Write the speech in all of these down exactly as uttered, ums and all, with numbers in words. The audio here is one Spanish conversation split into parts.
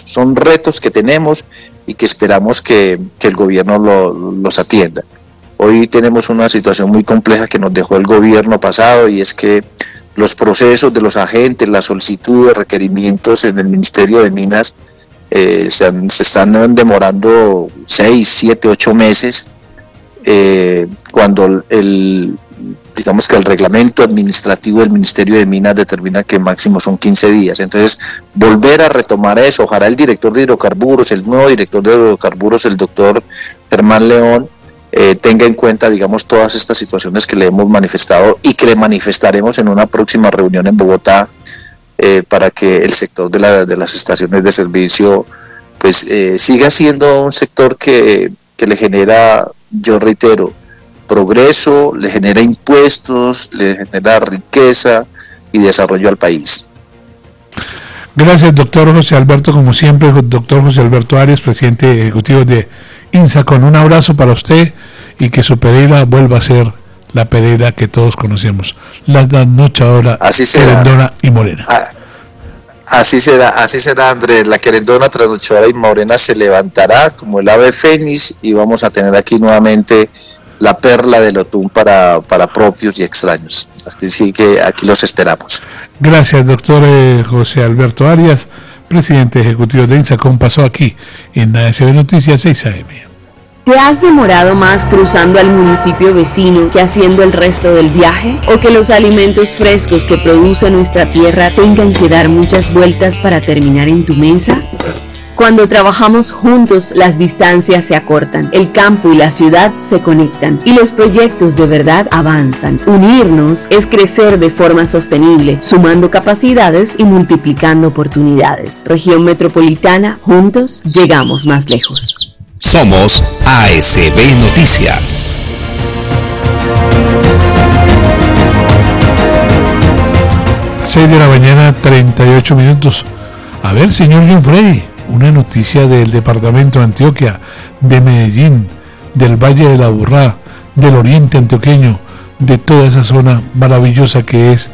son retos que tenemos y que esperamos que, que el gobierno lo, los atienda. Hoy tenemos una situación muy compleja que nos dejó el gobierno pasado, y es que los procesos de los agentes, la solicitud de requerimientos en el Ministerio de Minas eh, se, han, se están demorando seis, siete, ocho meses, eh, cuando el, digamos que el reglamento administrativo del Ministerio de Minas determina que máximo son quince días. Entonces, volver a retomar eso, ojalá el director de hidrocarburos, el nuevo director de hidrocarburos, el doctor Germán León, Eh, tenga en cuenta, digamos, todas estas situaciones que le hemos manifestado y que le manifestaremos en una próxima reunión en Bogotá, eh, para que el sector de, la, de las estaciones de servicio pues eh, siga siendo un sector que, que le genera, yo reitero, progreso, le genera impuestos, le genera riqueza y desarrollo al país. Gracias, doctor José Alberto, como siempre, doctor José Alberto Arias, presidente ejecutivo de INSACON. Un abrazo para usted y que su Pereira vuelva a ser la Pereira que todos conocemos, la trasnochadora, querendona y morena. Ah, así será, así será, Andrés. La querendona, trasnochadora y morena se levantará como el ave fénix, y vamos a tener aquí nuevamente la perla del Otún para, para propios y extraños. Así que aquí los esperamos. Gracias, doctor eh, José Alberto Arias, presidente ejecutivo de INSACON. Pasó aquí en A S B Noticias seis A M. ¿Te has demorado más cruzando al municipio vecino que haciendo el resto del viaje? ¿O que los alimentos frescos que produce nuestra tierra tengan que dar muchas vueltas para terminar en tu mesa? Cuando trabajamos juntos, las distancias se acortan, el campo y la ciudad se conectan y los proyectos de verdad avanzan. Unirnos es crecer de forma sostenible, sumando capacidades y multiplicando oportunidades. Región Metropolitana, juntos llegamos más lejos. Somos A S B Noticias. seis de la mañana, treinta y ocho minutos. A ver, señor John Frey, una noticia del departamento de Antioquia, de Medellín, del Valle de la Burrá, del Oriente Antioqueño, de toda esa zona maravillosa que es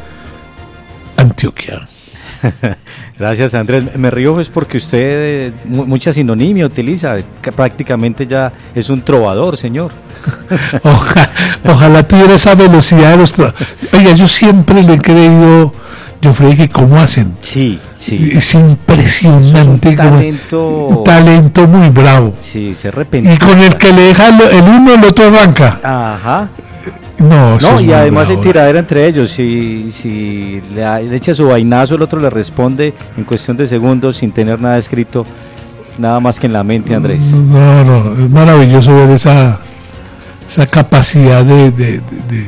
Antioquia. Gracias, Andrés. Me río pues porque usted eh, mucha sinonimia utiliza, que prácticamente ya es un trovador, señor. Ojalá, ojalá tuviera esa velocidad de los tro... Oiga, yo siempre le he creído, yo creo que cómo hacen. Sí, sí. Es impresionante. Es un talento... Un talento muy bravo. Sí, se repente. Y con el que le deja el uno, el otro arranca. Ajá. No, no y además bravo. hay tiradera entre ellos. Si, si le, le echa su vainazo, el otro le responde en cuestión de segundos sin tener nada escrito, nada más que en la mente, Andrés. No, no, es maravilloso ver esa, esa capacidad de, de,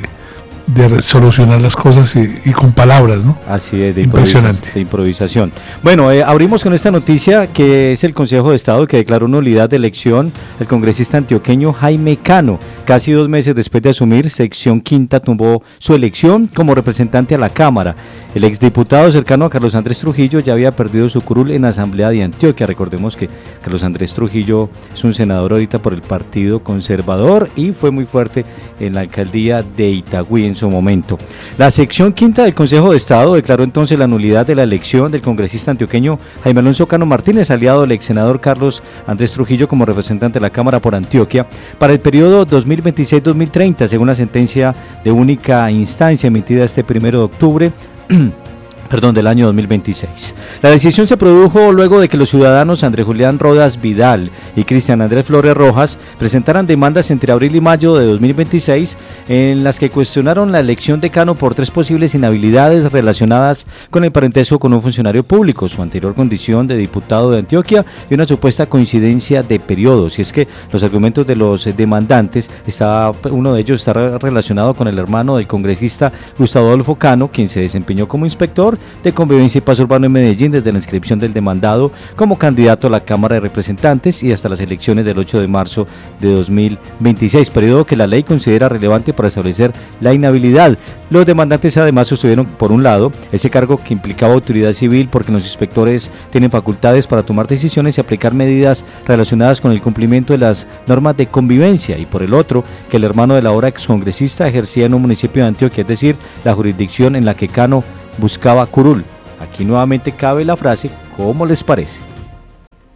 de, de solucionar las cosas y, y con palabras, ¿no? Así es, de impresionante. De improvisación. Bueno, eh, abrimos con esta noticia que es el Consejo de Estado que declaró nulidad de elección al congresista antioqueño Jaime Cano. Casi dos meses después de asumir, sección quinta tumbó su elección como representante a la Cámara. El exdiputado cercano a Carlos Andrés Trujillo ya había perdido su curul en la Asamblea de Antioquia. Recordemos que Carlos Andrés Trujillo es un senador ahorita por el Partido Conservador y fue muy fuerte en la alcaldía de Itagüí en su momento. La sección quinta del Consejo de Estado declaró entonces la nulidad de la elección del congresista antioqueño Jaime Alonso Cano Martínez, aliado del ex senador Carlos Andrés Trujillo como representante de la Cámara por Antioquia, para el periodo dos mil veintiséis a dos mil treinta, según la sentencia de única instancia emitida este primero de octubre perdón, del año dos mil veintiséis. La decisión se produjo luego de que los ciudadanos Andrés Julián Rodas Vidal y Cristian Andrés Flores Rojas presentaran demandas entre abril y mayo de dos mil veintiséis en las que cuestionaron la elección de Cano por tres posibles inhabilidades relacionadas con el parentesco con un funcionario público, su anterior condición de diputado de Antioquia y una supuesta coincidencia de periodos. Y es que los argumentos de los demandantes, está, uno de ellos está relacionado con el hermano del congresista Gustavo Adolfo Cano, quien se desempeñó como inspector de Convivencia y Paz Urbano en Medellín desde la inscripción del demandado como candidato a la Cámara de Representantes y hasta las elecciones del ocho de marzo de dos mil veintiséis, periodo que la ley considera relevante para establecer la inhabilidad. Los demandantes además sostuvieron, por un lado, ese cargo que implicaba autoridad civil porque los inspectores tienen facultades para tomar decisiones y aplicar medidas relacionadas con el cumplimiento de las normas de convivencia, y por el otro, que el hermano de la ahora excongresista ejercía en un municipio de Antioquia, es decir, la jurisdicción en la que Cano buscaba curul. Aquí nuevamente cabe la frase, ¿cómo les parece?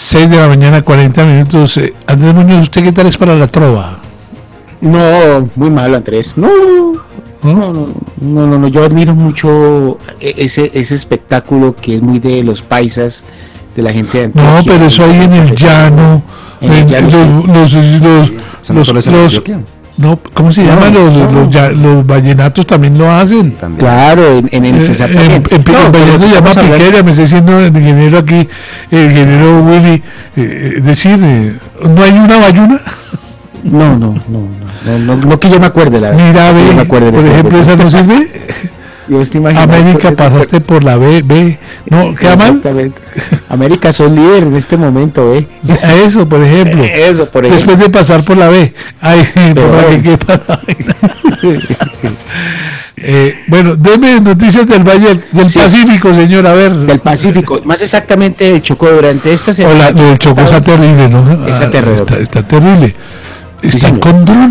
seis de la mañana, cuarenta minutos. Eh, Andrés Muñoz, ¿usted qué tal es para la trova? No, muy malo, Andrés. No, no, no, no, no, no, no. Yo admiro mucho ese, ese espectáculo que es muy de los paisas, de la gente de Antioquia. No, pero eso ahí en el llano, en el llano, los, los, los, los, los, los no, ¿cómo se no, llaman? Los, no. los, los, los vallenatos también lo hacen. También. Claro, en, en el César también. En, en, en, no, el vallenato se llama piquería, me está diciendo el ingeniero aquí, el ingeniero Willy, eh, decir, eh, ¿no hay una bayuna? No, no, no, no, no, no que yo me acuerde, la verdad. Mira, ve, no por ejemplo, esa no sirve. América, pasaste por la B, B, ¿no? ¿Queda mal? América son líder en este momento, ¿eh? Eso, por ejemplo. Eso, por ejemplo. Después de pasar por la B. Ay, por la que quepa la eh, bueno, deme noticias del Valle del sí. Pacífico, señor, a ver. Del Pacífico, más exactamente el Chocó durante esta semana. Hola, el Chocó está terrible, ¿no? Está terrible. Está, está terrible. Sí, Están señor. con drones.